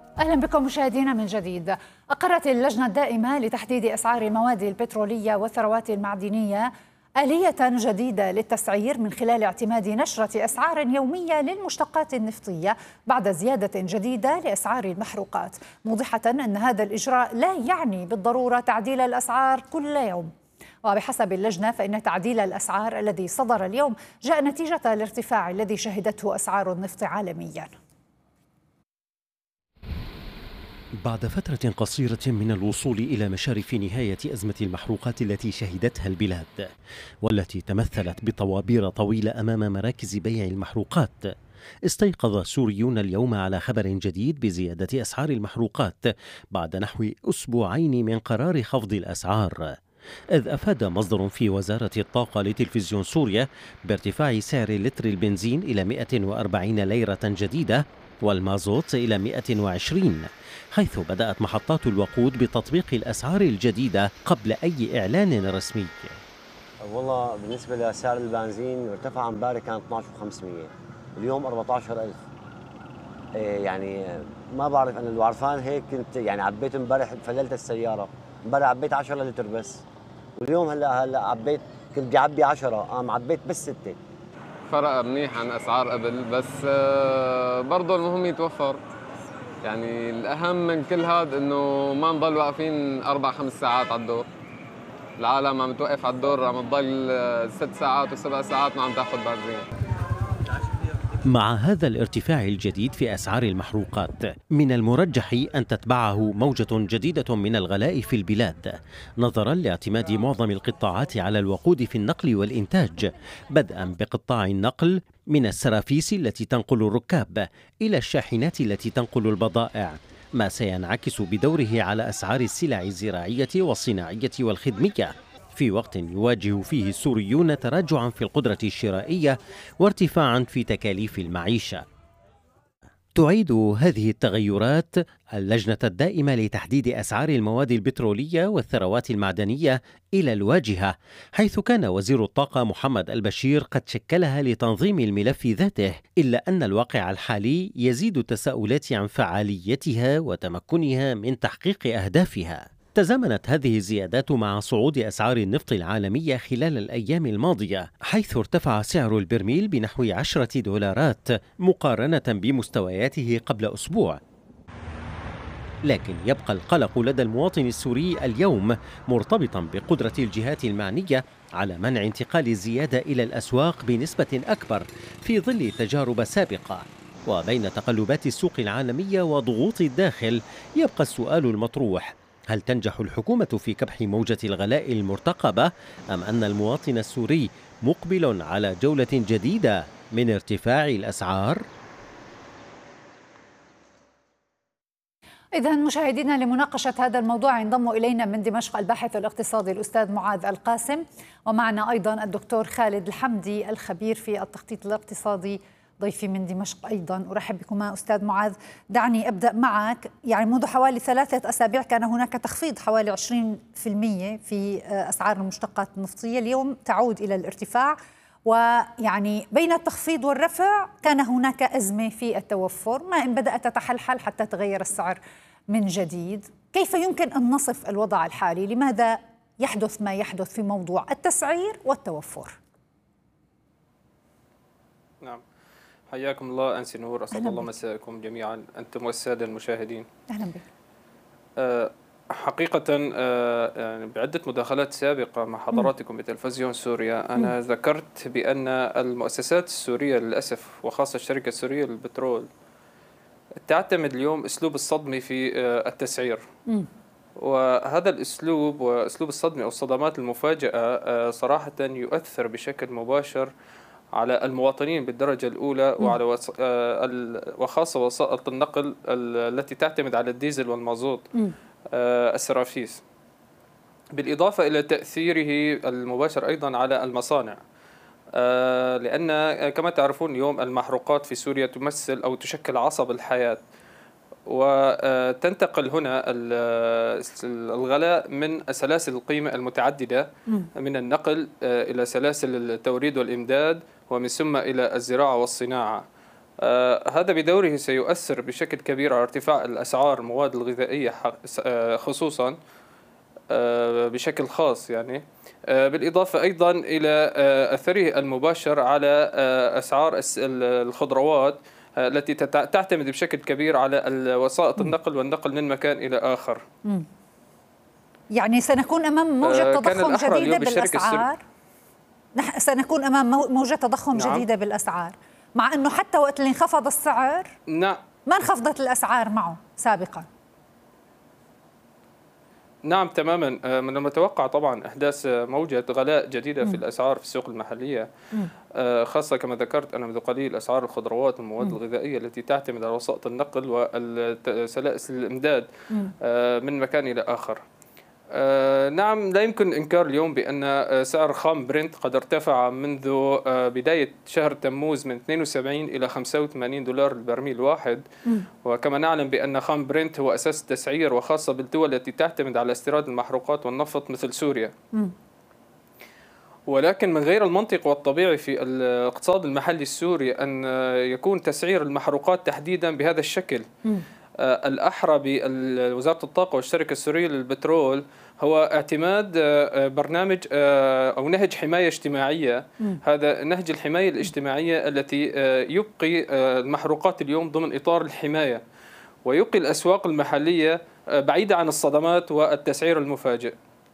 أهلا بكم مشاهدينا من جديد. أقرت اللجنة الدائمة لتحديد أسعار المواد البترولية والثروات المعدنية آلية جديدة للتسعير من خلال اعتماد نشرة أسعار يومية للمشتقات النفطية بعد زيادة جديدة لأسعار المحروقات، موضحة أن هذا الإجراء لا يعني بالضرورة تعديل الأسعار كل يوم. وبحسب اللجنة فإن تعديل الأسعار الذي صدر اليوم جاء نتيجة الارتفاع الذي شهدته أسعار النفط عالمياً. بعد فترة قصيرة من الوصول إلى مشارف نهاية أزمة المحروقات التي شهدتها البلاد، والتي تمثلت بطوابير طويلة أمام مراكز بيع المحروقات، استيقظ سوريون اليوم على خبر جديد بزيادة أسعار المحروقات بعد نحو أسبوعين من قرار خفض الأسعار. إذ أفاد مصدر في وزارة الطاقة لتلفزيون سوريا بارتفاع سعر لتر البنزين إلى 140 ليرة جديدة والمازوت إلى 120، حيث بدأت محطات الوقود بتطبيق الأسعار الجديدة قبل أي إعلان رسمي. والله بالنسبة لسعر البنزين ارتفع امبارح كان 12500، اليوم 14000. يعني ما بعرف أنا لو عرفان هيك كنت يعني عبيت امبارح، فللت السيارة امبارح عبيت 10 لتر بس، واليوم هلا عبيت كنت بدي اعبي 10 عبيت بس 6. فرق منيح عن اسعار قبل، بس برضه المهم يتوفر. يعني الاهم من كل هذا انه ما نضل واقفين 4-5 ساعات على الدور. العالم عم توقف على الدور، عم تضل 6 ساعات و7 ساعات ما عم تاخذ بنزين. مع هذا الارتفاع الجديد في أسعار المحروقات، من المرجح أن تتبعه موجة جديدة من الغلاء في البلاد، نظرا لاعتماد معظم القطاعات على الوقود في النقل والإنتاج، بدءا بقطاع النقل من السرافيس التي تنقل الركاب إلى الشاحنات التي تنقل البضائع، ما سينعكس بدوره على أسعار السلع الزراعية والصناعية والخدمية، في وقت يواجه فيه السوريون تراجعا في القدرة الشرائية وارتفاعا في تكاليف المعيشة. تعيد هذه التغيرات اللجنة الدائمة لتحديد أسعار المواد البترولية والثروات المعدنية إلى الواجهة، حيث كان وزير الطاقة محمد البشير قد شكلها لتنظيم الملف ذاته، إلا أن الواقع الحالي يزيد التساؤلات عن فعاليتها وتمكنها من تحقيق أهدافها. تزامنت هذه الزيادات مع صعود أسعار النفط العالمية خلال الأيام الماضية، حيث ارتفع سعر البرميل بنحو 10 دولارات مقارنة بمستوياته قبل أسبوع. لكن يبقى القلق لدى المواطن السوري اليوم مرتبطا بقدرة الجهات المعنية على منع انتقال الزيادة إلى الأسواق بنسبة أكبر في ظل تجارب سابقة. وبين تقلبات السوق العالمية وضغوط الداخل يبقى السؤال المطروح: هل تنجح الحكومة في كبح موجة الغلاء المرتقبة، أم أن المواطن السوري مقبل على جولة جديدة من ارتفاع الأسعار؟ إذن مشاهدينا، لمناقشة هذا الموضوع ينضم إلينا من دمشق الباحث الاقتصادي الأستاذ معاذ القاسم، ومعنا أيضا الدكتور خالد الحمدي الخبير في التخطيط الاقتصادي ضيفي من دمشق أيضا. أرحب بكما أستاذ معاذ. دعني أبدأ معك. يعني منذ حوالي 3 أسابيع كان هناك تخفيض حوالي 20% في أسعار المشتقات النفطية، اليوم تعود إلى الارتفاع، ويعني بين التخفيض والرفع كان هناك أزمة في التوفر، ما إن بدأت تتحلحل حتى تغير السعر من جديد. كيف يمكن أن نصف الوضع الحالي؟ لماذا يحدث ما يحدث في موضوع التسعير والتوفر؟ نعم، حياكم الله أنسي نور، أسعد الله مساءكم جميعا أنتم والسادة المشاهدين. أهلا بك. حقيقة يعني بعدة مداخلات سابقة مع حضراتكم بتلفزيون سوريا أنا ذكرت بأن المؤسسات السورية للأسف وخاصة الشركة السورية للبترول تعتمد اليوم أسلوب الصدمة في التسعير. وهذا الأسلوب وأسلوب الصدمة أو الصدمات المفاجئة صراحة يؤثر بشكل مباشر على المواطنين بالدرجة الأولى وعلى وخاصة وسائط النقل التي تعتمد على الديزل والمازوت، السرافيس، بالإضافة إلى تأثيره المباشر أيضا على المصانع، لأن كما تعرفون اليوم المحروقات في سوريا تمثل أو تشكل عصب الحياة، وتنتقل هنا الغلاء من سلاسل القيمة المتعددة من النقل إلى سلاسل التوريد والإمداد، ومن ثم إلى الزراعة والصناعة. هذا بدوره سيؤثر بشكل كبير على ارتفاع الأسعار المواد الغذائية خصوصا بشكل خاص يعني، بالإضافة أيضا إلى أثره المباشر على أسعار الخضروات التي تعتمد بشكل كبير على وسائط النقل والنقل من مكان إلى آخر. يعني سنكون أمام موجة تضخم جديدة بالأسعار. سنكون أمام موجة تضخم جديدة بالأسعار، مع أنه حتى وقت اللي انخفض السعر ما انخفضت الأسعار معه سابقا. نعم تماما. من المتوقع طبعا إحداث موجة غلاء جديدة في الأسعار في السوق المحلية، خاصة كما ذكرت أنا منذ قليل أسعار الخضروات والمواد الغذائية التي تعتمد على وسائط النقل وسلاسل الإمداد من مكان إلى آخر. نعم، لا يمكن إنكار اليوم بأن سعر خام برنت قد ارتفع منذ بداية شهر تموز من 72 إلى 85 دولار البرميل الواحد، وكما نعلم بأن خام برنت هو أساس التسعير، وخاصة بالدول التي تعتمد على استيراد المحروقات والنفط مثل سوريا. ولكن من غير المنطق والطبيعي في الاقتصاد المحلي السوري أن يكون تسعير المحروقات تحديدا بهذا الشكل. الأحرى بوزارة الطاقة والشركة السورية للبترول هو اعتماد برنامج أو نهج حماية اجتماعية. هذا نهج الحماية الاجتماعية التي يبقي المحروقات اليوم ضمن إطار الحماية، ويبقي الأسواق المحلية بعيدة عن الصدمات والتسعير المفاجئ.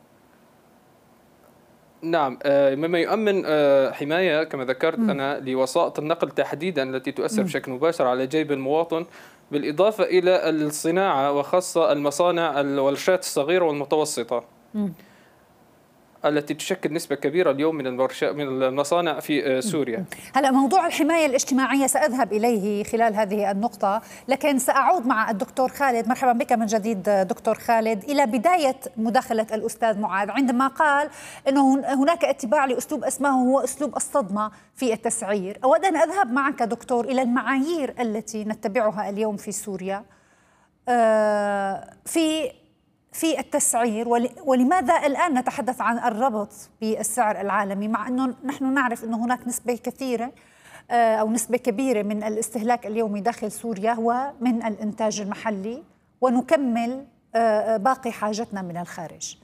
نعم، مما يؤمن حماية كما ذكرت أنا لوسائط النقل تحديدا التي تؤثر بشكل مباشر على جيب المواطن، بالإضافة إلى الصناعة وخاصة المصانع والورشات الصغيرة والمتوسطة التي تشكل نسبة كبيرة اليوم من المصانع في سوريا. هلا موضوع الحماية الاجتماعية سأذهب إليه خلال هذه النقطة، لكن سأعود مع الدكتور خالد. مرحبا بك من جديد دكتور خالد. إلى بداية مداخلة الأستاذ معاذ عندما قال أنه هناك اتباع لأسلوب أسماه هو أسلوب الصدمة في التسعير. أود أن أذهب معك دكتور إلى المعايير التي نتبعها اليوم في سوريا في التسعير، ولماذا الآن نتحدث عن الربط بالسعر العالمي، مع أنه نحن نعرف أنه هناك نسبة كثيرة أو نسبة كبيرة من الاستهلاك اليومي داخل سوريا هو من الإنتاج المحلي، ونكمل باقي حاجتنا من الخارج.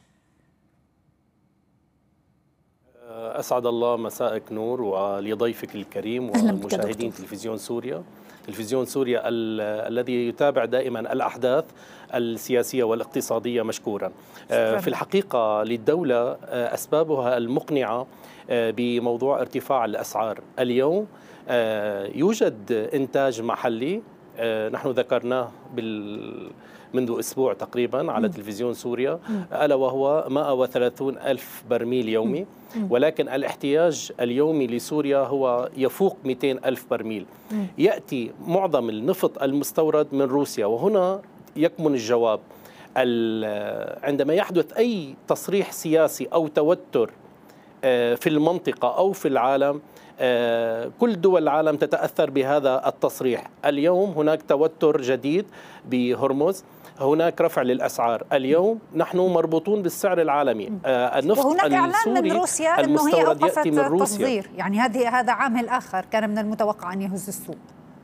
أسعد الله مساءك نور ولضيفك الكريم ومشاهدين تلفزيون سوريا. تلفزيون سوريا الذي يتابع دائما الأحداث السياسية والاقتصادية مشكورا. في الحقيقة للدولة أسبابها المقنعة بموضوع ارتفاع الأسعار. اليوم يوجد إنتاج محلي نحن ذكرناه منذ أسبوع تقريبا على تلفزيون سوريا، ألا وهو 130 ألف برميل يومي، ولكن الاحتياج اليومي لسوريا هو يفوق 200 ألف برميل. يأتي معظم النفط المستورد من روسيا، وهنا يكمن الجواب. عندما يحدث أي تصريح سياسي أو توتر في المنطقة أو في العالم، كل دول العالم تتأثر بهذا التصريح. اليوم هناك توتر جديد بهرمز، هناك رفع للأسعار. اليوم نحن مربوطون بالسعر العالمي. النفط وهناك إعلان من روسيا أنه هي أوقفت التصدير، يعني هذا عامل آخر كان من المتوقع أن يهز السوق.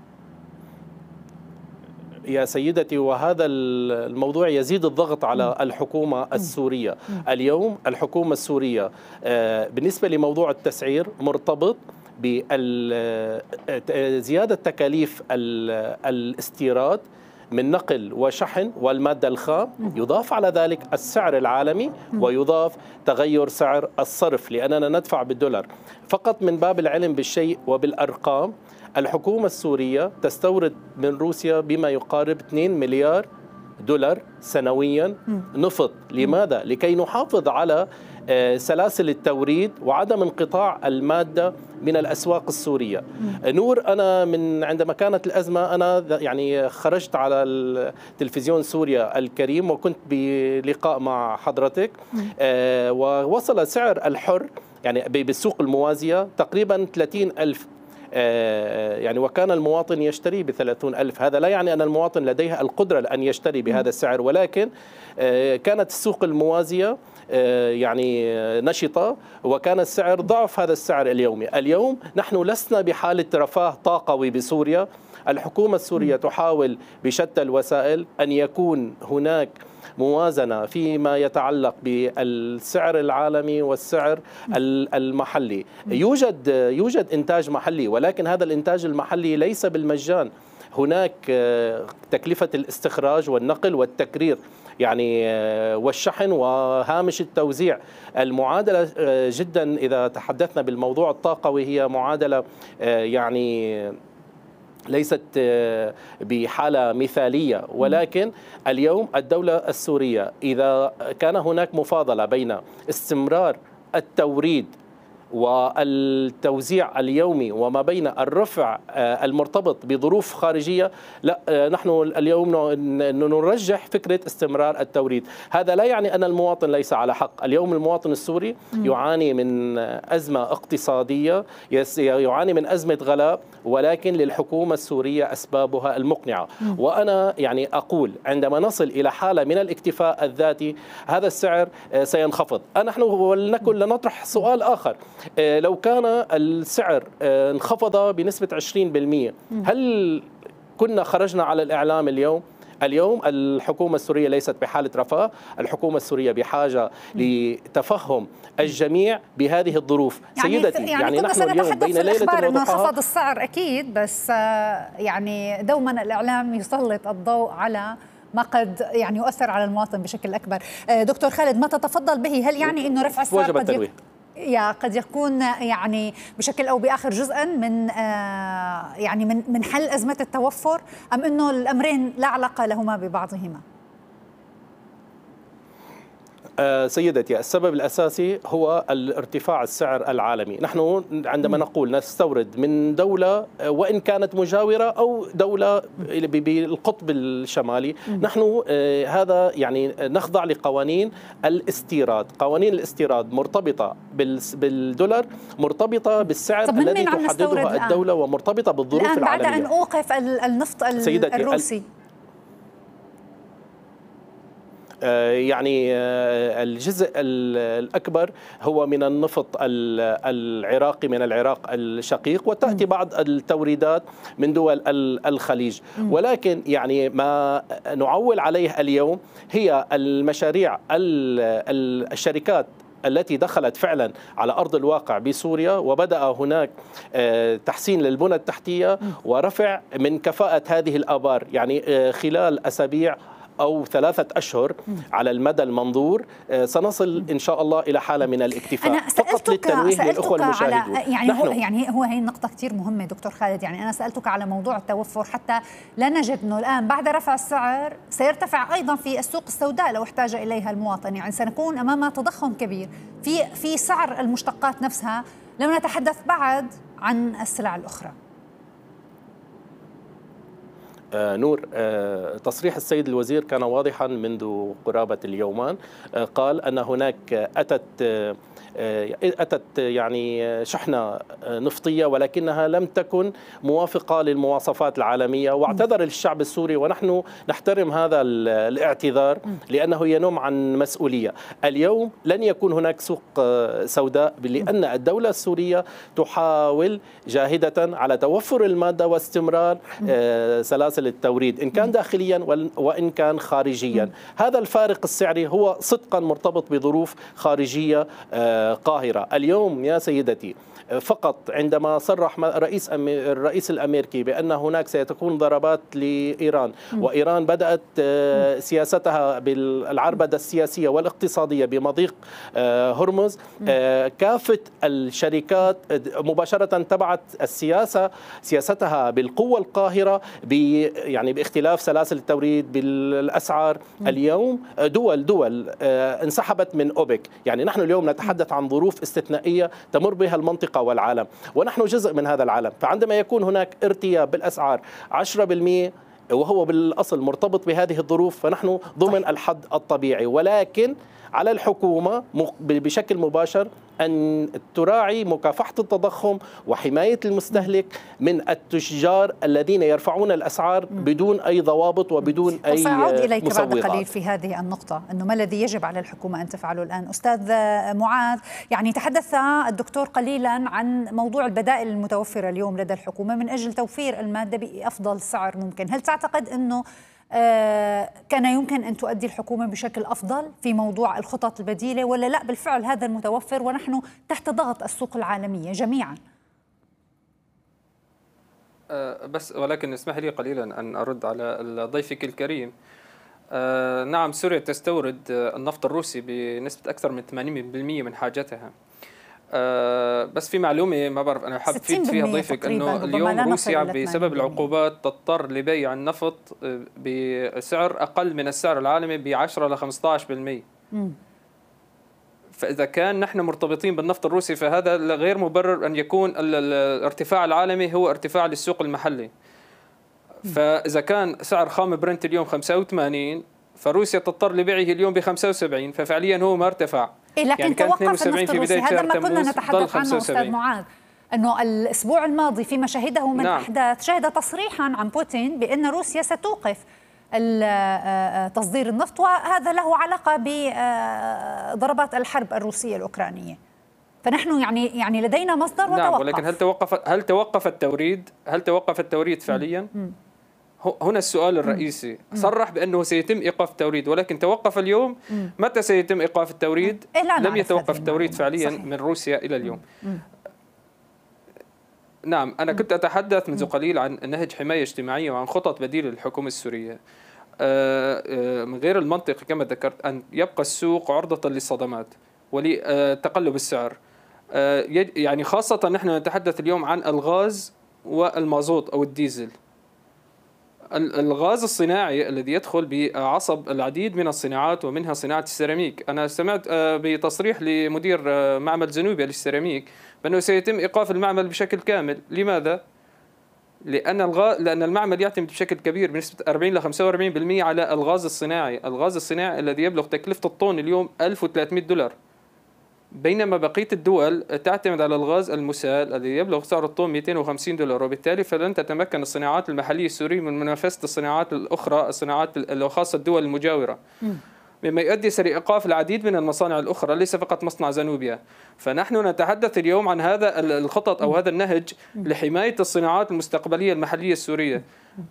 يا سيدتي، وهذا الموضوع يزيد الضغط على الحكومة السورية. اليوم الحكومة السورية بالنسبة لموضوع التسعير مرتبط بزيادة تكاليف الاستيراد من نقل وشحن والمادة الخام، يضاف على ذلك السعر العالمي ويضاف تغير سعر الصرف لأننا ندفع بالدولار. فقط من باب العلم بالشيء وبالأرقام، الحكومة السورية تستورد من روسيا بما يقارب 2 مليار دولار سنويا نفط. لماذا؟ لكي نحافظ على سلاسل التوريد وعدم انقطاع المادة من الأسواق السورية. نور، أنا من عندما كانت الأزمة أنا يعني خرجت على التلفزيون سوريا الكريم وكنت بلقاء مع حضرتك، ووصل سعر الحر يعني بالسوق الموازية تقريبا 30 ألف، يعني وكان المواطن يشتري ب30 ألف. هذا لا يعني أن المواطن لديه القدرة أن يشتري بهذا السعر، ولكن كانت السوق الموازية يعني نشطة وكان السعر ضعف هذا السعر اليومي. اليوم نحن لسنا بحالة رفاه طاقوي بسوريا، الحكومة السورية تحاول بشتى الوسائل أن يكون هناك موازنة فيما يتعلق بالسعر العالمي والسعر المحلي. يوجد إنتاج محلي، ولكن هذا الإنتاج المحلي ليس بالمجان. هناك تكلفة الاستخراج والنقل والتكرير يعني والشحن وهامش التوزيع. المعادلة جدا إذا تحدثنا بالموضوع الطاقوي هي معادلة يعني ليست بحالة مثالية، ولكن اليوم الدولة السورية إذا كان هناك مفاضلة بين استمرار التوريد والتوزيع اليومي وما بين الرفع المرتبط بظروف خارجية، لا نحن اليوم نرجح فكرة استمرار التوريد. هذا لا يعني أن المواطن ليس على حق. اليوم المواطن السوري يعاني من أزمة اقتصادية، يعاني من أزمة غلاء، ولكن للحكومة السورية أسبابها المقنعة. وأنا يعني أقول عندما نصل إلى حالة من الاكتفاء الذاتي هذا السعر سينخفض. نحن ولنكن لنطرح سؤال آخر، لو كان السعر انخفض بنسبة 20%، هل كنا خرجنا على الإعلام اليوم؟ اليوم الحكومة السورية ليست بحالة رفاه، الحكومة السورية بحاجة لتفهم الجميع بهذه الظروف. سيدتي يعني نحن اليوم بين ليلة وضحاها انه انخفض السعر اكيد، بس يعني دوما الإعلام يسلط الضوء على ما قد يعني يؤثر على المواطن بشكل أكبر. دكتور خالد، ما تتفضل به، هل يعني انه رفع السعر قد يكون يعني بشكل او باخر جزءا من يعني من حل ازمه التوفر، ام انه الامرين لا علاقه لهما ببعضهما؟ سيدتي، السبب الأساسي هو الارتفاع السعر العالمي. نحن عندما نقول نستورد من دولة وإن كانت مجاورة أو دولة بالقطب الشمالي، نحن هذا يعني نخضع لقوانين الاستيراد. قوانين الاستيراد مرتبطة بالدولار، مرتبطة بالسعر الذي تحدده الدولة ومرتبطة بالظروف العالمية. بعد أن أوقف النفط الروسي يعني الجزء الأكبر هو من النفط العراقي من العراق الشقيق، وتأتي بعض التوريدات من دول الخليج. ولكن يعني ما نعول عليه اليوم هي المشاريع الشركات التي دخلت فعلا على أرض الواقع بسوريا، وبدأ هناك تحسين للبنى التحتية ورفع من كفاءة هذه الآبار. يعني خلال أسابيع أو 3 أشهر على المدى المنظور سنصل إن شاء الله إلى حالة من الاكتفاء. أنا فقط للتنويه للأخوة المشاهدين، يعني هو هي نقطة كتير مهمة دكتور خالد. يعني أنا سألتك على موضوع التوفر حتى لا نجد أنه الآن بعد رفع السعر سيرتفع أيضا في السوق السوداء لو احتاج إليها المواطن. يعني سنكون أمام تضخم كبير في سعر المشتقات نفسها، لم نتحدث بعد عن السلع الأخرى. نور، تصريح السيد الوزير كان واضحا منذ قرابة اليومان. قال أن هناك أتت يعني شحنة نفطية ولكنها لم تكن موافقة للمواصفات العالمية، واعتذر للشعب السوري، ونحن نحترم هذا الاعتذار لأنه ينم عن مسؤولية. اليوم لن يكون هناك سوق سوداء، لأن الدولة السورية تحاول جاهدة على توفر المادة واستمرار سلاسل التوريد إن كان داخليا وإن كان خارجيا. هذا الفارق السعري هو صدقا مرتبط بظروف خارجية قاهرة. اليوم يا سيدتي فقط عندما صرح الرئيس الأمريكي بأن هناك ستكون ضربات لإيران، وإيران بدأت سياستها بالعربدة السياسية والاقتصادية بمضيق هرمز، كافة الشركات مباشرة تبعت سياستها بالقوة القاهرة يعني باختلاف سلاسل التوريد بالأسعار. اليوم دول انسحبت من أوبك. يعني نحن اليوم نتحدث عن ظروف استثنائية تمر بها المنطقة والعالم، ونحن جزء من هذا العالم. فعندما يكون هناك ارتياب بالأسعار 10% وهو بالأصل مرتبط بهذه الظروف، فنحن ضمن الحد الطبيعي. ولكن على الحكومة بشكل مباشر أن تراعي مكافحة التضخم وحماية المستهلك من التجار الذين يرفعون الأسعار بدون أي ضوابط وبدون أي سأعود إليك مسوغات. بعد قليل في هذه النقطة، أنه ما الذي يجب على الحكومة أن تفعله الآن. أستاذ معاذ، يعني تحدث الدكتور قليلا عن موضوع البدائل المتوفرة اليوم لدى الحكومة من أجل توفير المادة بأفضل سعر ممكن. هل تعتقد أنه كان يمكن أن تؤدي الحكومة بشكل أفضل في موضوع الخطط البديلة، ولا لا بالفعل هذا المتوفر ونحن تحت ضغط السوق العالمية جميعا؟ بس ولكن اسمح لي قليلا أن أرد على ضيفك الكريم. نعم، سوريا تستورد النفط الروسي بنسبة أكثر من 80% من حاجتها. بس في معلومة ما بعرف أنا حاب أفيد فيها ضيفك، أنه اليوم روسيا بسبب العقوبات تضطر لبيع النفط بسعر أقل من السعر العالمي ب10 ل 15%. فإذا كان نحن مرتبطين بالنفط الروسي فهذا غير مبرر أن يكون الارتفاع العالمي هو ارتفاع للسوق المحلي. فإذا كان سعر خام برنت اليوم 85 فروسيا تضطر لبيعه اليوم ب 75، ففعليا هو ما ارتفع. لكن يعني كان 72 في بداية هذا شهر ما كنا تموز نتحدث عنه أستاذ معاذ، أنه الأسبوع الماضي فيما شهده من أحداث شهد تصريحا عن بوتين بأن روسيا ستوقف تصدير النفط، وهذا له علاقة بضربات الحرب الروسية الأوكرانية. فنحن يعني لدينا مصدر وتوقف. نعم، ولكن هل توقف التوريد فعليا؟ هنا السؤال الرئيسي. صرح بأنه سيتم إيقاف التوريد، ولكن توقف اليوم. متى سيتم إيقاف التوريد؟ لم يتوقف التوريد فعليا من روسيا إلى اليوم. نعم، أنا كنت أتحدث منذ قليل عن نهج حماية اجتماعية وعن خطط بديلة للحكومة السورية. من غير المنطقي كما ذكرت أن يبقى السوق عرضة للصدمات ولتقلب السعر. يعني خاصة نحن نتحدث اليوم عن الغاز والمازوت أو الديزل. الغاز الصناعي الذي يدخل بعصب العديد من الصناعات ومنها صناعة السيراميك. أنا سمعت بتصريح لمدير معمل زنوبيا للسيراميك بأنه سيتم إيقاف المعمل بشكل كامل. لماذا؟ لأن المعمل يعتمد بشكل كبير بنسبة 40 ل 45% على الغاز الصناعي. الغاز الصناعي الذي يبلغ تكلفة الطن اليوم $1300، بينما بقية الدول تعتمد على الغاز المسال الذي يبلغ سعر الطن $250، وبالتالي فلن تتمكن الصناعات المحلية السورية من منافسة الصناعات الأخرى، الصناعات الخاصة الدول المجاورة، مما يؤدي لإيقاف العديد من المصانع الأخرى، ليس فقط مصنع زنوبيا. فنحن نتحدث اليوم عن هذا الخطط أو هذا النهج لحماية الصناعات المستقبلية المحلية السورية.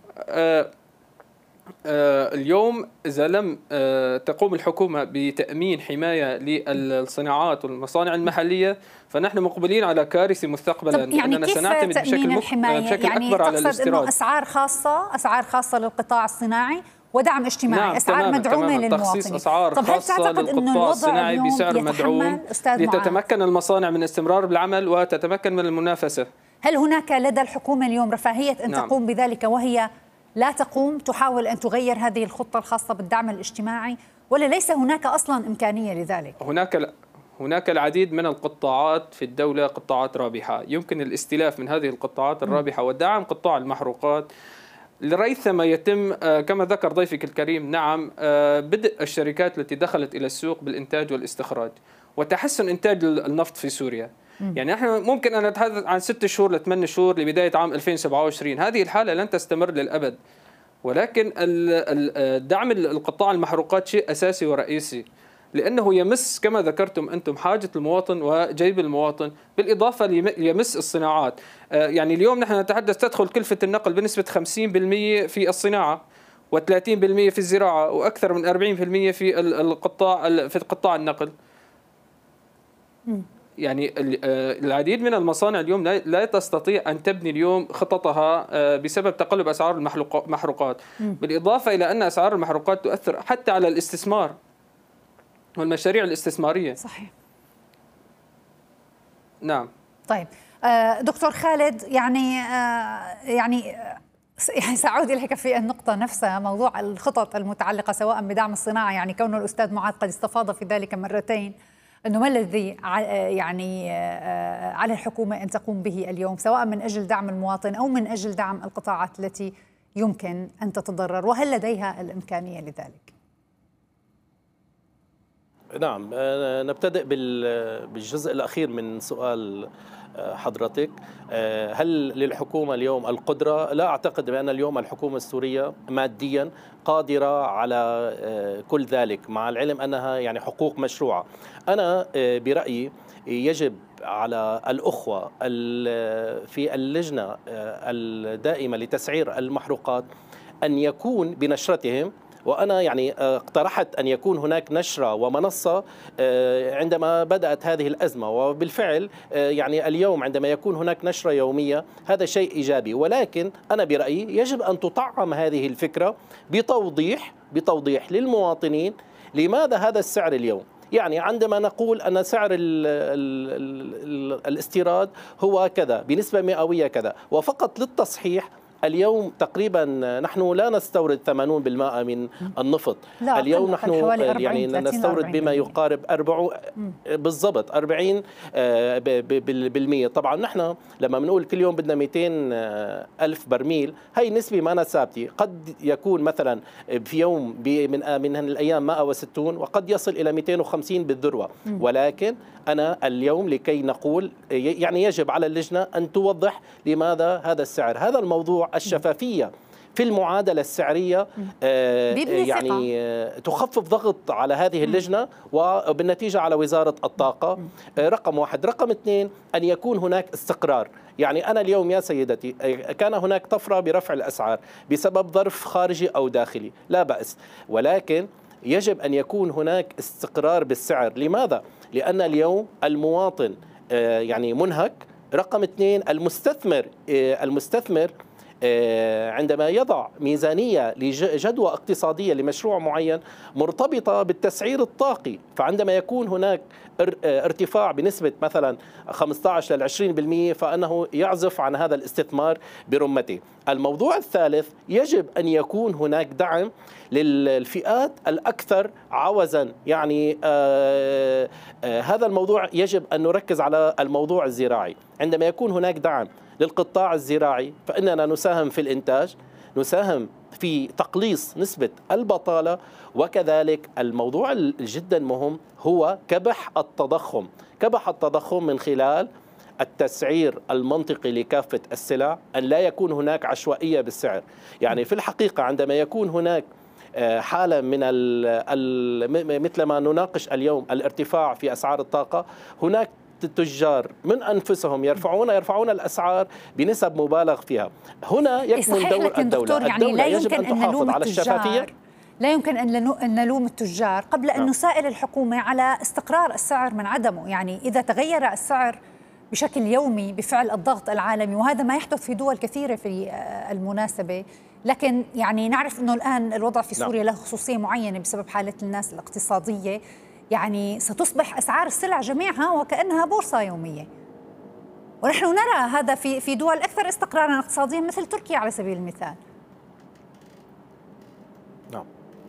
اليوم إذا لم تقوم الحكومة بتأمين حماية للصناعات والمصانع المحلية فنحن مقبلين على كارثة مستقبلا، يعني لأننا سنعتمد بشكل يعني أكبر على الاستيراد. إنه أسعار خاصة للقطاع الصناعي ودعم اجتماعي. نعم، أسعار مدعومة للمواطنين. أسعار طب هل تعتقد أن الوضع الصناعي بسعر مدعوم لتتمكن المصانع من الاستمرار بالعمل وتتمكن من المنافسة؟ هل هناك لدى الحكومة اليوم رفاهية أن تقوم بذلك وهي لا تقوم، تحاول أن تغير هذه الخطة الخاصة بالدعم الاجتماعي، ولا ليس هناك أصلا إمكانية لذلك؟ هناك العديد من القطاعات في الدولة قطاعات رابحة، يمكن الاستلاف من هذه القطاعات الرابحة ودعم قطاع المحروقات لريثما يتم كما ذكر ضيفك الكريم. نعم، بدء الشركات التي دخلت إلى السوق بالإنتاج والاستخراج وتحسن إنتاج النفط في سوريا. يعني نحن ممكن أن نتحدث عن 6 شهور ل 8 شهور لبداية عام 2027. هذه الحالة لن تستمر للأبد، ولكن دعم القطاع المحروقات شيء أساسي ورئيسي، لأنه يمس كما ذكرتم أنتم حاجة المواطن وجيب المواطن، بالإضافة يمس الصناعات. يعني اليوم نحن نتحدث تدخل كلفة النقل بنسبة 50% في الصناعة و30% في الزراعة وأكثر من 40% في قطاع النقل. يعني العديد من المصانع اليوم لا تستطيع أن تبني اليوم خططها بسبب تقلب أسعار المحروقات، بالإضافة إلى أن أسعار المحروقات تؤثر حتى على الاستثمار والمشاريع الاستثمارية. صحيح. نعم. طيب دكتور خالد، يعني سأعود إليك في النقطة نفسها، موضوع الخطط المتعلقة سواء بدعم الصناعة، يعني كون الأستاذ معاذ قد استفاض في ذلك مرتين، أنه ما الذي يعني على الحكومة أن تقوم به اليوم سواء من أجل دعم المواطن أو من أجل دعم القطاعات التي يمكن أن تتضرر، وهل لديها الإمكانية لذلك؟ نعم، نبتدئ بالجزء الأخير من سؤال حضرتك. هل للحكومة اليوم القدرة؟ لا أعتقد بأن اليوم الحكومة السورية ماديا قادرة على كل ذلك، مع العلم أنها يعني حقوق مشروعة. أنا برأيي يجب على الأخوة في اللجنة الدائمة لتسعير المحروقات أن يكون بنشرتهم، وأنا يعني اقترحت أن يكون هناك نشرة ومنصة عندما بدأت هذه الأزمة، وبالفعل يعني اليوم عندما يكون هناك نشرة يومية هذا شيء إيجابي. ولكن أنا برأيي يجب أن تطعم هذه الفكرة بتوضيح للمواطنين لماذا هذا السعر اليوم. يعني عندما نقول أن سعر الاستيراد هو كذا بنسبة مئوية كذا، وفقط للتصحيح اليوم تقريبا نحن لا نستورد 80% من النفط. اليوم نحن يعني نستورد بما يقارب 40%. طبعا نحن لما بنقول كل يوم بدنا 200 ألف برميل، هي نسبة ما ثابتة، قد يكون مثلا في يوم من الأيام 160 وقد يصل إلى 250 بالذروة. ولكن أنا اليوم لكي نقول يعني يجب على اللجنة أن توضح لماذا هذا السعر. هذا الموضوع الشفافية في المعادلة السعرية يعني تخفف ضغط على هذه اللجنة وبالنتيجة على وزارة الطاقة. رقم واحد. رقم اثنين، أن يكون هناك استقرار. يعني أنا اليوم يا سيدتي كان هناك طفرة برفع الأسعار بسبب ظرف خارجي أو داخلي، لا بأس، ولكن يجب أن يكون هناك استقرار بالسعر. لماذا؟ لأن اليوم المواطن يعني منهك. رقم اثنين، المستثمر عندما يضع ميزانية لجدوى اقتصادية لمشروع معين مرتبطة بالتسعير الطاقي، فعندما يكون هناك ارتفاع بنسبة مثلا 15 إلى 20% فإنه يعزف عن هذا الاستثمار برمته. الموضوع الثالث، يجب أن يكون هناك دعم للفئات الأكثر عوزا. يعني هذا الموضوع يجب أن نركز على الموضوع الزراعي. عندما يكون هناك دعم للقطاع الزراعي فإننا نساهم في الإنتاج، نساهم في تقليص نسبة البطالة، وكذلك الموضوع الجدا مهم هو كبح التضخم من خلال التسعير المنطقي لكافة السلع، أن لا يكون هناك عشوائية بالسعر. يعني في الحقيقة عندما يكون هناك حالة من مثل ما نناقش اليوم الارتفاع في أسعار الطاقة، هناك التجار من أنفسهم يرفعون الأسعار بنسب مبالغ فيها. هنا يكمن دور الدولة. يعني لا يجب أن تحافظ على الشفافية. لا يمكن أن نلوم التجار قبل أن نسائل الحكومة على استقرار السعر من عدمه. يعني إذا تغير السعر بشكل يومي بفعل الضغط العالمي، وهذا ما يحدث في دول كثيرة في المناسبة، لكن يعني نعرف أنه الآن الوضع في سوريا له خصوصية معينة بسبب حالة الناس الاقتصادية، يعني ستصبح أسعار السلع جميعها وكأنها بورصة يومية. ونحن نرى هذا في دول أكثر استقرارا اقتصاديا مثل تركيا على سبيل المثال. نعم.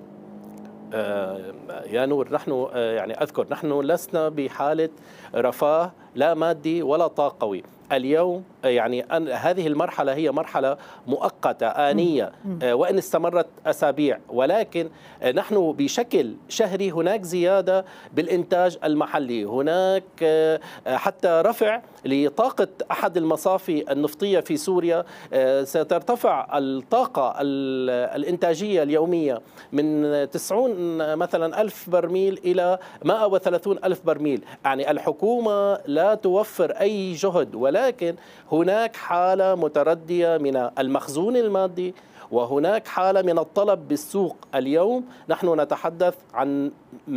يا نور، نحن يعني أذكر نحن لسنا بحالة رفاه لا مادي ولا طاقوي. اليوم يعني هذه المرحلة هي مرحلة مؤقتة آنية وإن استمرت أسابيع، ولكن نحن بشكل شهري هناك زيادة بالإنتاج المحلي، هناك حتى رفع لطاقة أحد المصافي النفطية في سوريا. سترتفع الطاقة الإنتاجية اليومية من 90 مثلا ألف برميل إلى 130 ألف برميل. يعني الحكومة لا توفر أي جهد، ولكن هناك حالة متردية من المخزون المادي وهناك حالة من الطلب بالسوق. اليوم نحن نتحدث عن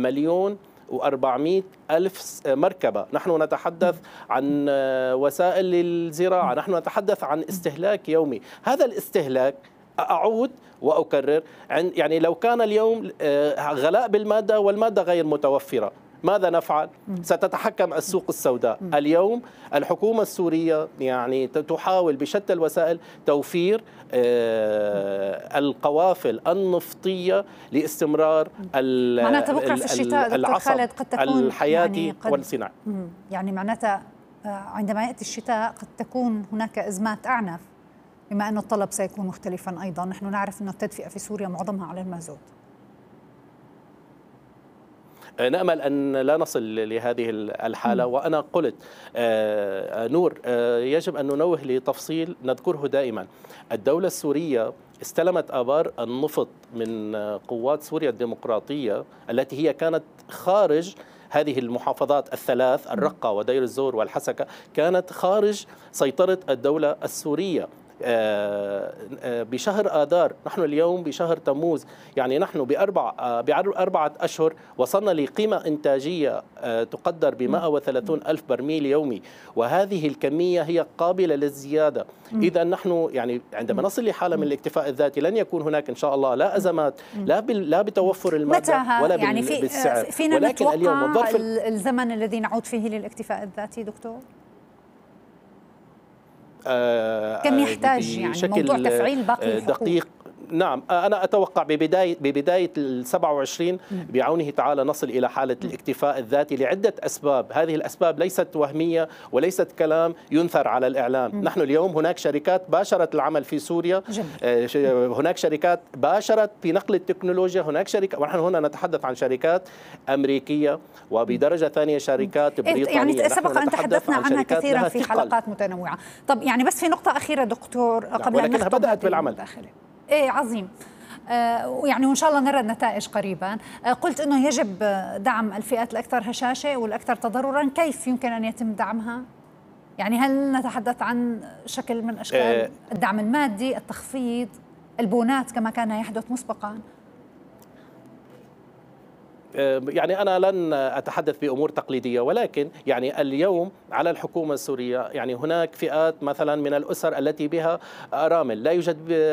1,400,000 مركبة، نحن نتحدث عن وسائل الزراعة، نحن نتحدث عن استهلاك يومي. هذا الاستهلاك أعود وأكرر يعني لو كان اليوم غلاء بالمادة والمادة غير متوفرة ماذا نفعل؟ ستتحكم السوق السوداء. اليوم الحكومة السورية يعني تحاول بشتى الوسائل توفير القوافل النفطية لاستمرار معناتها بكرة في الشتاء دكتور خالد قد تكون الحياتي يعني والصناعي. يعني معناتها عندما يأتي الشتاء قد تكون هناك أزمات أعنف، بما أن الطلب سيكون مختلفا أيضا. نحن نعرف أن التدفئة في سوريا معظمها على المازوت. نأمل أن لا نصل لهذه الحالة. وأنا قلت نور، يجب أن ننوه لتفصيل نذكره دائما. الدولة السورية استلمت آبار النفط من قوات سوريا الديمقراطية التي هي كانت خارج هذه المحافظات الثلاث، الرقة ودير الزور والحسكة، كانت خارج سيطرة الدولة السورية. بشهر آذار، نحن اليوم بشهر تموز، يعني نحن بأربعة أشهر وصلنا لقيمة إنتاجية تقدر ب130 ألف برميل يومي، وهذه الكمية هي قابلة للزيادة. إذا نحن يعني عندما نصل لحالة من الاكتفاء الذاتي لن يكون هناك إن شاء الله لا أزمات، لا بتوفر المادة ولا يعني بالسعر. فينا ولكن اليوم الزمن الذي نعود فيه للاكتفاء الذاتي دكتور؟ كم يحتاج يعني موضوع تفعيل باقي الحقوق؟ دقيق. نعم، أنا أتوقع ببداية ال 27 بعونه تعالى نصل إلى حالة الاكتفاء الذاتي لعدة أسباب. هذه الأسباب ليست وهمية وليست كلام ينثر على الإعلام. نحن اليوم هناك شركات باشرت العمل في سوريا، هناك شركات باشرت في نقل التكنولوجيا، هناك شركات، ونحن هنا نتحدث عن شركات أمريكية وبدرجة ثانية شركات بريطانية. يعني سبق أن تحدثنا عنها كثيرا في حلقات متنوعة. طب يعني بس في نقطة أخيرة دكتور قبل أن ولكنها بدأت بالعمل. إيه عظيم. يعني وإن شاء الله نرى النتائج قريبا. قلت أنه يجب دعم الفئات الأكثر هشاشة والأكثر تضررا، كيف يمكن أن يتم دعمها؟ يعني هل نتحدث عن شكل من أشكال الدعم المادي، التخفيض، البونات كما كان يحدث مسبقا؟ يعني أنا لن أتحدث بأمور تقليدية، ولكن يعني اليوم على الحكومة السورية، يعني هناك فئات مثلا من الأسر التي بها أرامل لا يوجد